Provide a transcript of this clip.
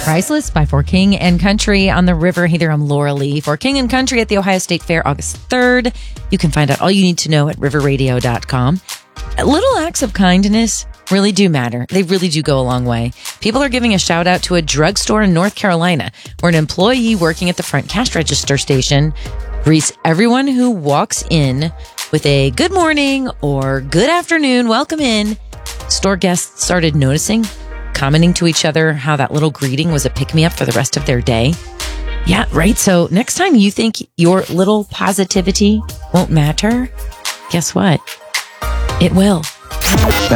Priceless by For King and Country on the River. Hey there, I'm Laura Lee. For King and Country at the Ohio State Fair, August 3rd. You can find out all you need to know at riverradio.com. Little acts of kindness really do matter. They really do go a long way. People are giving a shout out to a drugstore in North Carolina where an employee working at the front cash register station greets everyone who walks in with a good morning or good afternoon, welcome in. Store guests started noticing, commenting to each other how that little greeting was a pick-me-up for the rest of their day. Yeah, right. So next time you think your little positivity won't matter, guess what? It will.